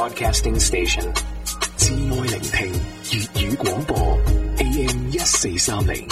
Broadcasting Station， 至愛聆聽粵語廣播 AM 1430。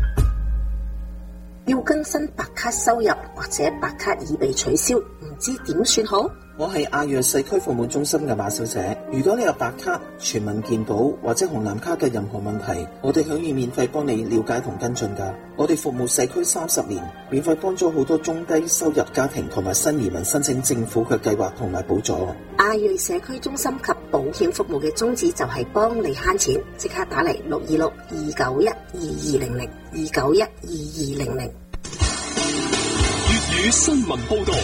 要更新白卡收入或者白卡已被取消，唔知點算好？ 我係亞約社區服務中心嘅馬小姐。如果你有白卡、全民健保或者紅藍卡嘅任何問題，我哋可以免費幫你了解同跟進㗎。我哋服務社區30年，免費幫咗好多中低收入家庭同埋新移民申請政府嘅計劃同埋補助。 亞瑞社區中心及保險服務嘅宗旨就係幫你慳錢，即刻打嚟626-291-2200 291-2200。 粵語新聞報道。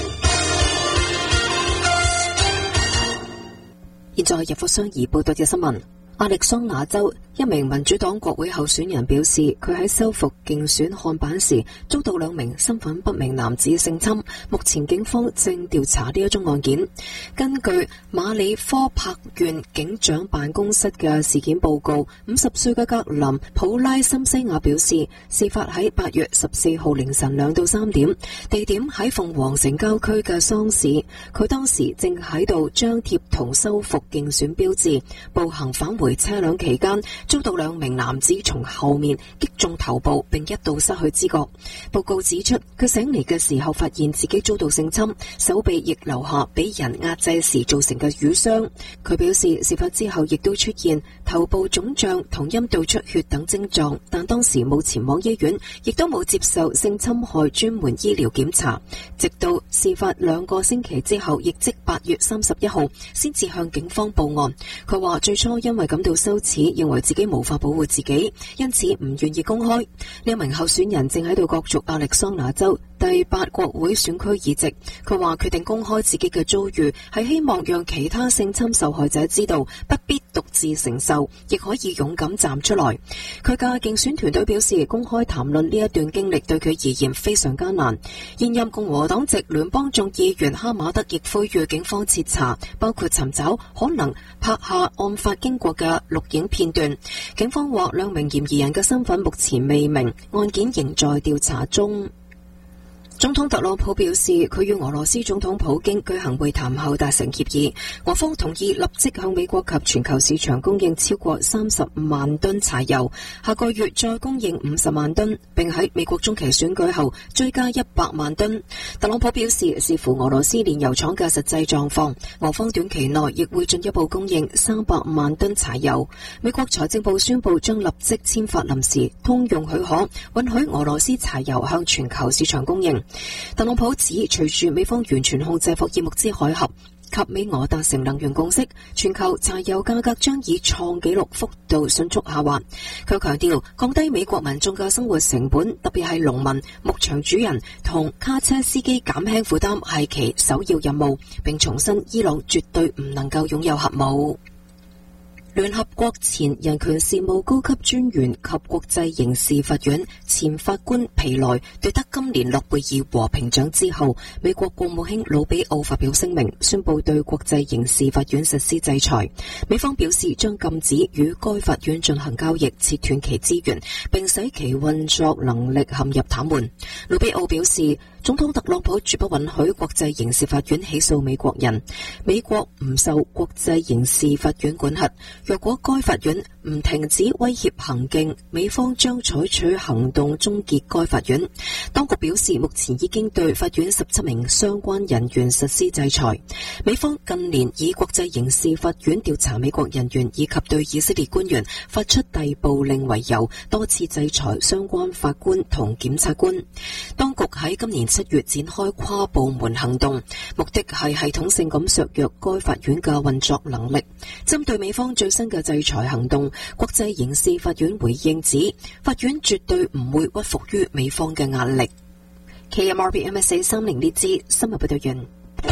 現在入貨商而報道嘅新聞。亞利桑那州一名民主黨國會候選人表示，佢喺修復競選看板時遭到2名身份不明男子性侵，目前警方正調查呢一宗案件。根據馬里科帕縣警長辦公室嘅事件報告，50歲嘅格林普拉森西亞表示，事發喺8月14號凌晨2到3點，地點喺鳳凰城郊區嘅桑市。佢當時正喺度張貼同修復競選標誌，步行返回車輛期間，遭到2名男子從後面擊中頭部，並一度失去知覺。報告指出，佢醒嚟嘅時候發現自己遭到性侵，手臂亦留下俾人壓制時造成嘅瘀傷。佢表示，事發之後亦都出現頭部腫脹同陰道出血等症狀，但當時冇前往醫院，亦都冇接受性侵害專門醫療檢查。直到事發2個星期之後，亦即8月31號，先至向警方報案。佢話最初因為感到羞恥，認為自己無法保護自己，因此唔願意公開。呢名候選人正喺度角逐亞利桑那州第8國會選區議席。佢話決定公開自己嘅遭遇，係希望讓其他性侵受害者知道，不必獨自承受，亦可以勇敢站出來。佢嘅競選團隊表示，公開談論呢一段經歷對佢而言非常艱難。現任共和黨籍聯邦眾議員哈馬德亦呼籲警方徹查，包括尋找可能拍下案發經過嘅錄影片段。警方話2名嫌疑人嘅身份目前未明，案件仍在調查中。總統特朗普表示，佢與俄羅斯總統普京舉行會談後達成協議，俄方同意立即向美國及全球市場供應超過30萬噸柴油，下個月再供應50萬噸，並喺美國中期選舉後追加100萬噸。特朗普表示，視乎俄羅斯煉油廠嘅實際狀況，俄方短期內亦會進一步供應300萬噸柴油。美國財政部宣布將立即簽發臨時通用許可，允許俄羅斯柴油向全球市場供應。特朗普指，隨住美方完全控制霍爾木茲海峽及美俄達成能源共識，全球柴油價格將以創紀錄幅度迅速下滑。佢強調，降低美國民眾嘅生活成本，特別係農民、牧場主人同卡車司機減輕負擔係其首要任務，並重申伊朗絕對唔能夠擁有核武。聯合國前人權事務高級專員及國際刑事法院前法官皮萊奪得今年諾貝爾和平獎之後，美國國務卿魯比奧發表聲明，宣布對國際刑事法院實施制裁。美方表示將禁止與該法院進行交易，切斷其資源，並使其運作能力陷入癱瘓。魯比奧表示，總統特朗普絕不允許國際刑事法院起訴美國人，美國唔受國際刑事法院管轄。若果該法院唔停止威脅行徑，美方將採取行動終結該法院。當局表示，目前已經對法院17名相關人員實施制裁。美方近年以國際刑事法院調查美國人員以及對以色列官員發出逮捕令為由，多次制裁相關法官同檢察官。當局喺今年7月展開跨部門行動，目的係系統性咁削弱該法院嘅運作能力。針對美方最新嘅制裁行動，國際刑事法院回應指，法院絕對唔會屈服於美方嘅壓力。KMRP MSA30呢支新聞報道員。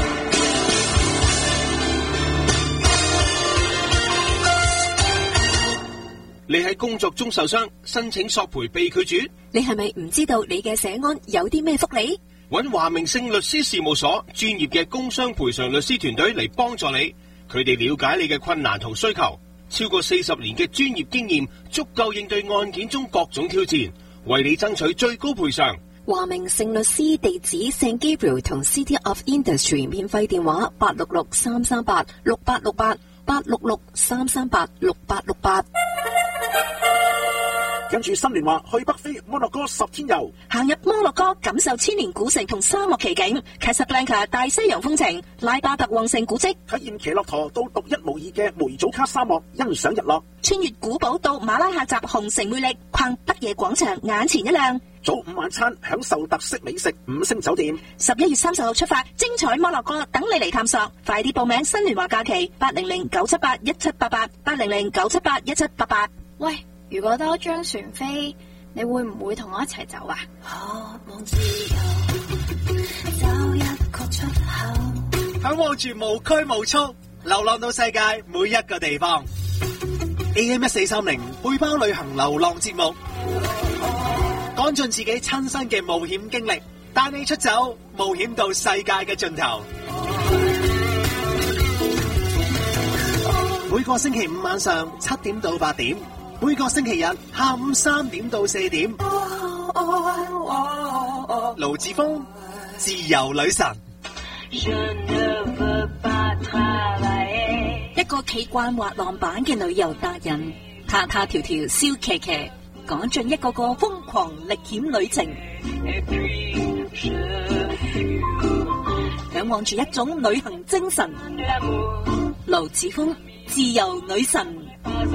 你喺工作中受傷，申請索賠被拒絕， 你係咪唔知道你嘅社安有啲咩福利？ 揾華明勝律師事務所專業嘅工傷賠償律師團隊嚟幫助你，佢哋了解你嘅困難同需求，超過40年嘅專業經驗，足夠應對案件中各種挑戰，為你爭取最高賠償。 華明聖律師地址 St Gabriel 同 City of Industry 免費電話866-338-6868 跟住新年話去北非摩洛哥10天遊， 行入摩洛哥感受千年古城同沙漠奇景， Casablanca 大西洋風情，拉巴特旺盛古蹟， 體驗騎駱駝到獨一無二嘅梅祖卡沙漠，欣賞日落， 穿越古堡到馬拉喀什紅城魅力，逛德夜廣場眼前一亮， 早午晚餐享受特色美食，5星酒店。 11月30號出發，精彩摩洛哥等你嚟探索，快啲報名新年華假期800-978-1788 800-978-1788。 喂，如果多張船飛，你會唔會同我一齊走啊？ 渴望自由，找一個出口， 向往住無拘無束，流浪到世界每一個地方。AM1430背包旅行流浪節目，趕盡自己親身嘅冒險經歷，帶你出走，冒險到世界嘅盡頭。每個星期五晚上7點到8點，每個星期日下午3點到4點。盧志峰，自由女神。 一個企慣滑浪板嘅旅遊達人，他條條笑騎騎，趕進一個個瘋狂歷險旅程，向往住一種旅行精神。盧子峰，自由女神。